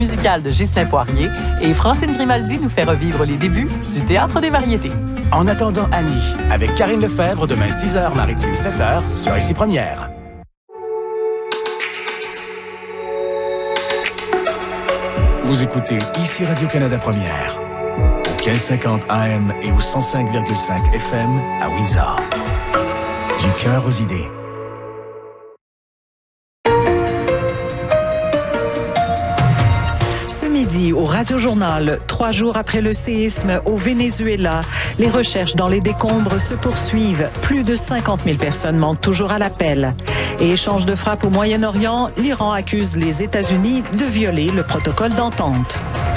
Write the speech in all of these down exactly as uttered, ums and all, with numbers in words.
Musicale de Ghislain Poirier et Francine Grimaldi nous fait revivre les débuts du Théâtre des variétés. En attendant Annie, avec Karine Lefebvre, demain six heures, Maritime sept heures, sur Ici Première. Vous écoutez Ici Radio-Canada Première, au quinze cinquante A M et au cent cinq virgule cinq F M à Windsor. Du cœur aux idées. Midi au Radio-Journal, trois jours après le séisme au Venezuela, les recherches dans les décombres se poursuivent. Plus de cinquante mille personnes manquent toujours à l'appel. Et échange de frappes au Moyen-Orient, l'Iran accuse les États-Unis de violer le protocole d'entente.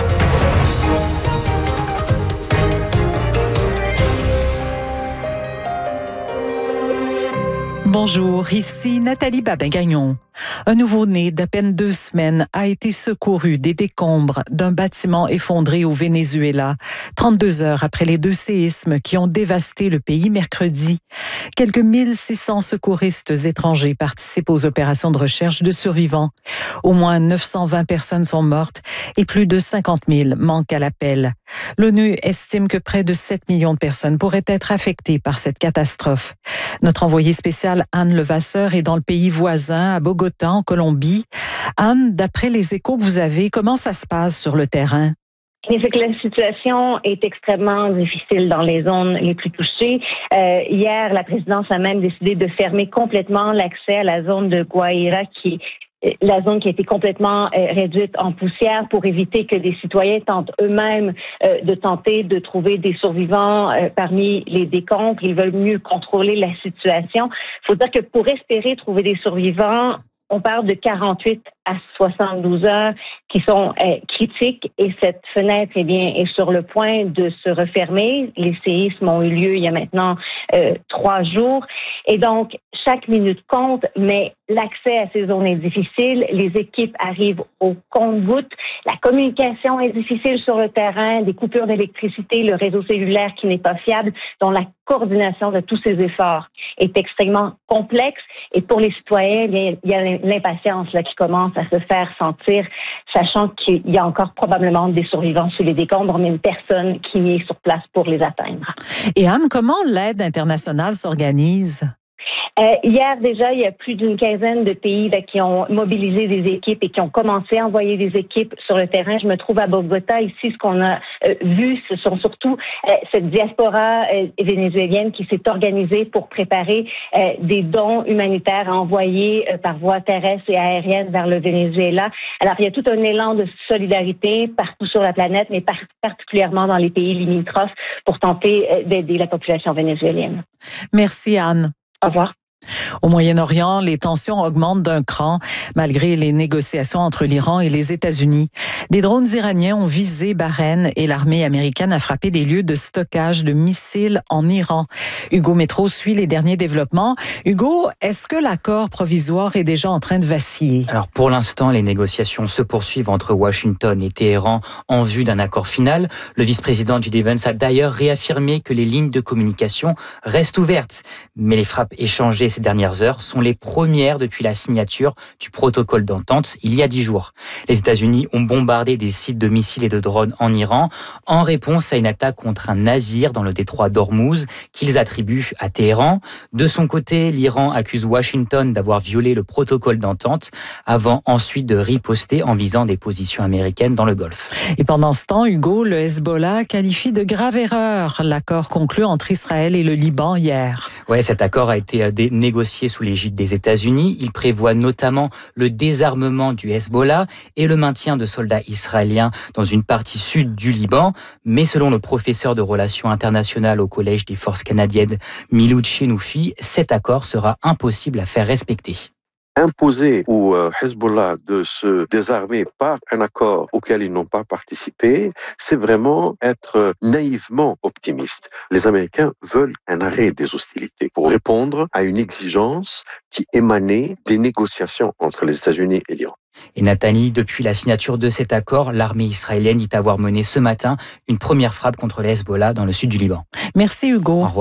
Bonjour, ici Nathalie Babin-Gagnon. Un nouveau-né d'à peine deux semaines a été secouru des décombres d'un bâtiment effondré au Venezuela, trente-deux heures après les deux séismes qui ont dévasté le pays mercredi. Quelques mille six cents secouristes étrangers participent aux opérations de recherche de survivants. Au moins neuf cent vingt personnes sont mortes et plus de cinquante mille manquent à l'appel. L'ONU estime que près de sept millions de personnes pourraient être affectées par cette catastrophe. Notre envoyé spécial Anne Levasseur est dans le pays voisin, à Bogota, en Colombie. Anne, d'après les échos que vous avez, comment ça se passe sur le terrain? C'est que la situation est extrêmement difficile dans les zones les plus touchées. Euh, hier, la présidence a même décidé de fermer complètement l'accès à la zone de Guaira, qui est la zone qui a été complètement euh, réduite en poussière pour éviter que des citoyens tentent eux-mêmes euh, de tenter de trouver des survivants euh, parmi les décombres. Ils veulent mieux contrôler la situation. Il faut dire que pour espérer trouver des survivants, on parle de quarante-huit à soixante-douze heures qui sont euh, critiques et cette fenêtre eh bien, est sur le point de se refermer. Les séismes ont eu lieu il y a maintenant euh, trois jours et donc chaque minute compte, mais l'accès à ces zones est difficile. Les équipes arrivent au compte-gouttes. La communication est difficile sur le terrain, des coupures d'électricité, le réseau cellulaire qui n'est pas fiable, dont la coordination de tous ces efforts est extrêmement complexe. Et pour les citoyens, bien, il y a l'impatience là, qui commence à se faire sentir, sachant qu'il y a encore probablement des survivants sous les décombres, mais une personne qui est sur place pour les atteindre. Et Anne, comment l'aide internationale s'organise? Euh, hier, déjà, il y a plus d'une quinzaine de pays là, qui ont mobilisé des équipes et qui ont commencé à envoyer des équipes sur le terrain. Je me trouve à Bogota. Ici, ce qu'on a euh, vu, ce sont surtout euh, cette diaspora euh, vénézuélienne qui s'est organisée pour préparer euh, des dons humanitaires à envoyer euh, par voie terrestre et aérienne vers le Venezuela. Alors, il y a tout un élan de solidarité partout sur la planète, mais par- particulièrement dans les pays limitrophes pour tenter euh, d'aider la population vénézuélienne. Merci, Anne. Au revoir. Au Moyen-Orient, les tensions augmentent d'un cran malgré les négociations entre l'Iran et les États-Unis. Des drones iraniens ont visé Bahreïn et l'armée américaine a frappé des lieux de stockage de missiles en Iran. Hugo Métro suit les derniers développements. Hugo, est-ce que l'accord provisoire est déjà en train de vaciller? Alors pour l'instant, les négociations se poursuivent entre Washington et Téhéran en vue d'un accord final. Le vice-président J D Vance a d'ailleurs réaffirmé que les lignes de communication restent ouvertes. Mais les frappes échangées ces dernières heures sont les premières depuis la signature du protocole d'entente il y a dix jours. Les États-Unis ont bombardé des sites de missiles et de drones en Iran en réponse à une attaque contre un navire dans le détroit d'Ormuz qu'ils attribuent à Téhéran. De son côté, l'Iran accuse Washington d'avoir violé le protocole d'entente avant ensuite de riposter en visant des positions américaines dans le Golfe. Et pendant ce temps, Hugo, le Hezbollah qualifie de grave erreur l'accord conclu entre Israël et le Liban hier. Ouais, cet accord a été négocié sous l'égide des États-Unis. Il prévoit notamment le désarmement du Hezbollah et le maintien de soldats israéliens dans une partie sud du Liban. Mais selon le professeur de relations internationales au Collège des forces canadiennes, Milou Chenoufi, cet accord sera impossible à faire respecter. Imposer au Hezbollah de se désarmer par un accord auquel ils n'ont pas participé, c'est vraiment être naïvement optimiste. Les Américains veulent un arrêt des hostilités pour répondre à une exigence qui émanait des négociations entre les États-Unis et l'Iran. Et Nathalie, depuis la signature de cet accord, l'armée israélienne dit avoir mené ce matin une première frappe contre le Hezbollah dans le sud du Liban. Merci Hugo. Au revoir.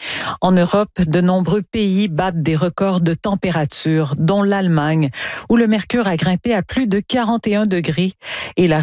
En Europe, de nombreux pays battent des records de température, dont l'Allemagne, où le mercure a grimpé à plus de quarante et un degrés et la